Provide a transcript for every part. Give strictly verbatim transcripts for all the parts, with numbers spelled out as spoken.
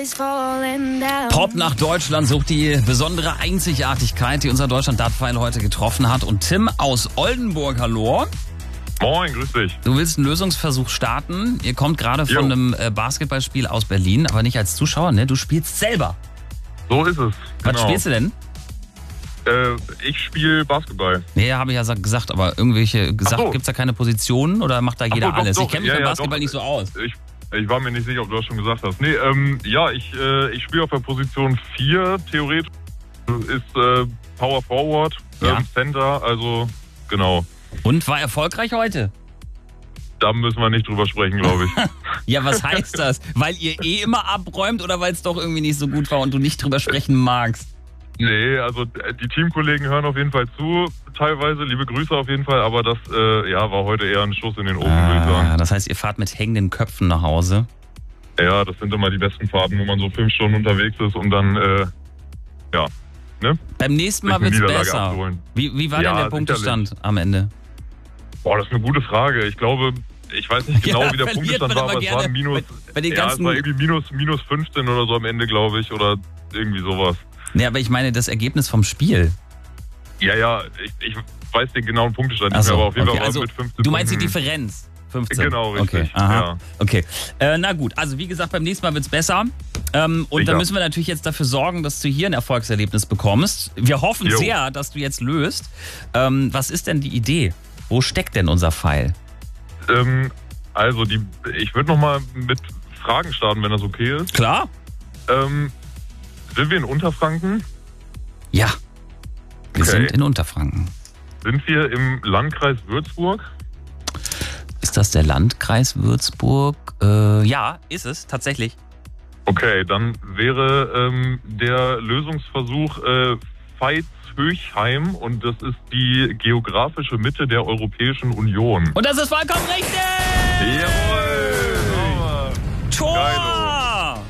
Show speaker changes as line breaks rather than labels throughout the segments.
Pop nach Deutschland sucht die besondere Einzigartigkeit, die unser Deutschland-Dartpfeil heute getroffen hat. Und Tim aus Oldenburg, hallo.
Moin, grüß dich.
Du willst einen Lösungsversuch starten. Ihr kommt gerade von
Jo.
einem äh, Basketballspiel aus Berlin, aber nicht als Zuschauer, ne? Du spielst selber.
So ist es.
Was
genau.
spielst du denn?
Äh, ich spiele Basketball.
Nee, habe ich ja sa- gesagt, aber irgendwelche gesagt,
Ach so.
gibt's da keine Positionen oder macht da jeder
Ach so, doch,
alles?
doch.
Ich kenne mich
Ja,
beim
ja,
Basketball
doch.
nicht so aus.
Ich, ich war mir nicht sicher, ob du das schon gesagt hast. Nee, ähm, ja, ich, äh, ich spiele auf der Position vier, theoretisch. Ist äh, Power Forward,
Ja.
ähm, Center, also genau.
Und war erfolgreich heute?
Da müssen wir nicht drüber sprechen, glaube ich.
Ja, was heißt das? Weil ihr eh immer abräumt oder weil es doch irgendwie nicht so gut war und du nicht drüber sprechen magst?
Nee, also äh, die Teamkollegen hören auf jeden Fall zu, teilweise. Liebe Grüße auf jeden Fall, aber das äh, ja, war heute eher ein Schuss in den Ofen, würde ich sagen.
Ah, das heißt, ihr fahrt mit hängenden Köpfen nach Hause.
Ja, das sind immer die besten Fahrten, wo man so fünf Stunden unterwegs ist und dann, äh, ja, ne?
Beim nächsten Mal
Sich eine
wird's
Niederlage
besser.
abzuholen.
Wie, wie war
Ja,
denn der Punktestand am Ende?
Boah, das ist eine gute Frage. Ich glaube, ich weiß nicht genau,
Ja,
wie der
verliert
Punktestand
man
war,
immer
aber es war
gerne
minus,
bei- bei den
ja, es
ganzen-
war irgendwie minus, minus fünfzehn oder so am Ende, glaube ich, oder irgendwie sowas.
Nee, aber ich meine das Ergebnis vom Spiel.
Ja, ja, ich, ich weiß den genauen Punktestand
Ach
nicht
so,
mehr, aber auf jeden
okay,
Fall war es
also
mit fünfzehn
du meinst die
Punkten.
Differenz? fünfzehn.
Genau, richtig.
Okay, aha.
Ja.
Okay. Äh, na gut, also wie gesagt, beim nächsten Mal wird's besser. Ähm, und
Sicher.
dann müssen wir natürlich jetzt dafür sorgen, dass du hier ein Erfolgserlebnis bekommst. Wir hoffen
Jo.
sehr, dass du jetzt löst. Ähm, was ist denn die Idee? Wo steckt denn unser Pfeil?
Ähm, also, die, ich würde nochmal mit Fragen starten, wenn das okay ist.
Klar?
Ähm, sind wir in Unterfranken?
Ja. Wir
Okay.
sind in Unterfranken.
Sind wir im Landkreis Würzburg?
Ist das der Landkreis Würzburg? Äh, ja, ist es, tatsächlich.
Okay, dann wäre ähm, der Lösungsversuch äh, Veitshöchheim und das ist die geografische Mitte der Europäischen Union.
Und das ist vollkommen richtig!
Jawohl!
Tor!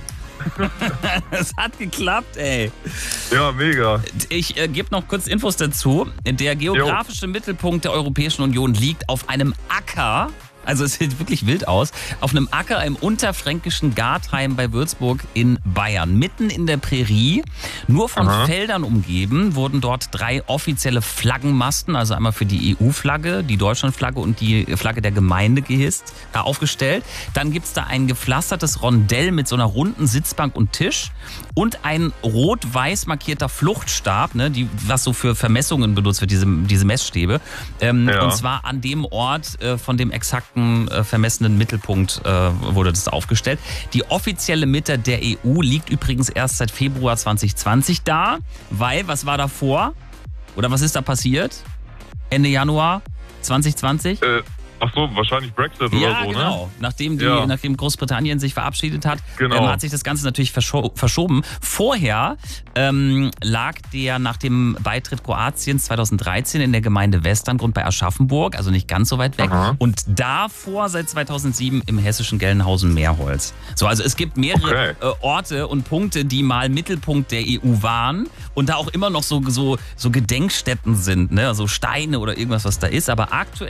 Es hat geklappt, ey.
Ja, mega.
Ich äh, gebe noch kurz Infos dazu. Der geografische Mittelpunkt der Europäischen Union liegt auf einem Acker. Also es sieht wirklich wild aus. Auf einem Acker im unterfränkischen Gartheim bei Würzburg in Bayern. Mitten in der Prärie, nur von
Aha.
Feldern umgeben, wurden dort drei offizielle Flaggenmasten, also einmal für die E U-Flagge, die Deutschlandflagge und die Flagge der Gemeinde gehisst, äh, aufgestellt. Dann gibt's da ein gepflastertes Rondell mit so einer runden Sitzbank und Tisch und ein rot-weiß markierter Fluchtstab, ne, die, was so für Vermessungen benutzt wird, diese, diese Messstäbe. Ähm,
Ja.
Und zwar an dem Ort äh, von dem exakten äh, vermessenen Mittelpunkt äh, wurde das aufgestellt. Die offizielle Mitte der E U liegt übrigens erst seit Februar zwanzig zwanzig da, weil, was war davor? Oder was ist da passiert? Ende Januar zwanzig zwanzig?
Äh, ach so, wahrscheinlich Brexit
Ja,
oder so,
genau.
ne?
Nachdem, die,
Ja.
nachdem Großbritannien sich verabschiedet hat,
Genau.
ähm, hat sich das Ganze natürlich verscho- verschoben. Vorher ähm, lag der nach dem Beitritt Kroatiens zweitausenddreizehn in der Gemeinde Westerngrund bei Aschaffenburg, also nicht ganz so weit weg.
Aha.
Und davor seit zweitausendsieben im hessischen Gelnhausen-Meerholz. So, also es gibt mehrere
Okay.
äh, Orte und Punkte, die mal Mittelpunkt der E U waren und da auch immer noch so, so, so Gedenkstätten sind, ne? Also Steine oder irgendwas, was da ist. Aber aktuell